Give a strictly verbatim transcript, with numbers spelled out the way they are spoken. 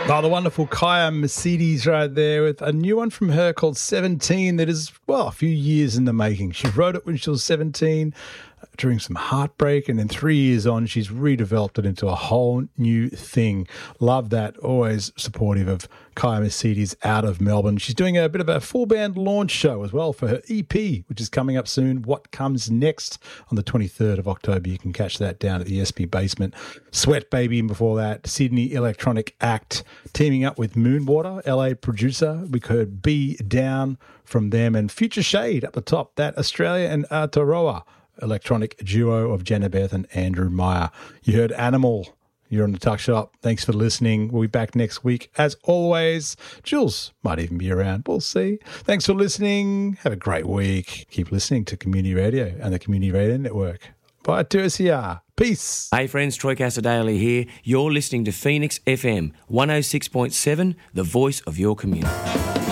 Oh, the wonderful Kaya Mercedes right there with a new one from her called seventeen that is, well, a few years in the making. She wrote it when she was seventeen during some heartbreak, and then three years on, she's redeveloped it into a whole new thing. Love that. Always supportive of Kaya Mercedes out of Melbourne. She's doing a bit of a full-band launch show as well for her E P, which is coming up soon. What Comes Next on the twenty-third of October. You can catch that down at the S P Basement. Sweat Baby, and before that, Sydney Electronic Act, teaming up with Moonwater, L A producer. We heard Be Down from them, and Future Shade up the top, that Australia and Aotearoa electronic duo of Janabeth and Andrew Meyer. You heard Animal. You're on the Tuck Shop. Thanks for listening. We'll be back next week. As always, Jules might even be around. We'll see. Thanks for listening. Have a great week. Keep listening to Community Radio and the Community Radio Network. Bye to us here. Peace. Hey friends, Troy Casadale here. You're listening to Phoenix F M one oh six point seven, the voice of your community.